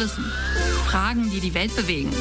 wissen. Fragen, die die Welt bewegen.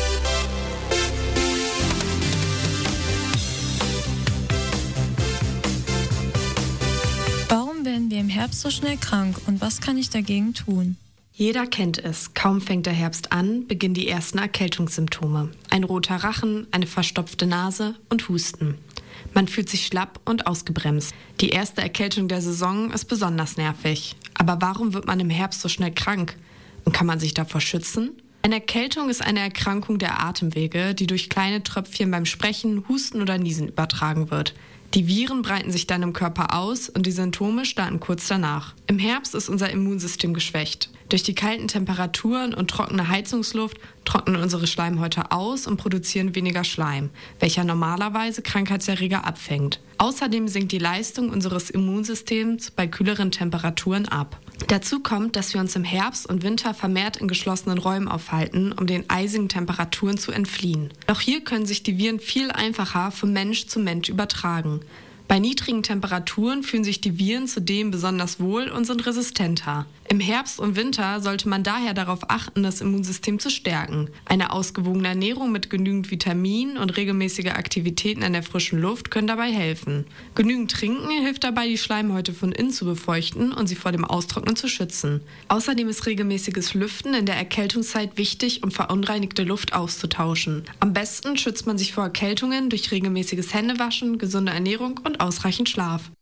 Warum werden wir im Herbst so schnell krank und was kann ich dagegen tun? Jeder kennt es. Kaum fängt der Herbst an, beginnen die ersten Erkältungssymptome. Ein roter Rachen, eine verstopfte Nase und Husten. Man fühlt sich schlapp und ausgebremst. Die erste Erkältung der Saison ist besonders nervig. Aber warum wird man im Herbst so schnell krank? Und kann man sich davor schützen? Eine Erkältung ist eine Erkrankung der Atemwege, die durch kleine Tröpfchen beim Sprechen, Husten oder Niesen übertragen wird. Die Viren breiten sich dann im Körper aus und die Symptome starten kurz danach. Im Herbst ist unser Immunsystem geschwächt. Durch die kalten Temperaturen und trockene Heizungsluft trocknen unsere Schleimhäute aus und produzieren weniger Schleim, welcher normalerweise Krankheitserreger abfängt. Außerdem sinkt die Leistung unseres Immunsystems bei kühleren Temperaturen ab. Dazu kommt, dass wir uns im Herbst und Winter vermehrt in geschlossenen Räumen aufhalten, um den eisigen Temperaturen zu entfliehen. Doch hier können sich die Viren viel einfacher von Mensch zu Mensch übertragen. Bei niedrigen Temperaturen fühlen sich die Viren zudem besonders wohl und sind resistenter. Im Herbst und Winter sollte man daher darauf achten, das Immunsystem zu stärken. Eine ausgewogene Ernährung mit genügend Vitaminen und regelmäßige Aktivitäten an der frischen Luft können dabei helfen. Genügend Trinken hilft dabei, die Schleimhäute von innen zu befeuchten und sie vor dem Austrocknen zu schützen. Außerdem ist regelmäßiges Lüften in der Erkältungszeit wichtig, um verunreinigte Luft auszutauschen. Am besten schützt man sich vor Erkältungen durch regelmäßiges Händewaschen, gesunde Ernährung und ausreichend Schlaf.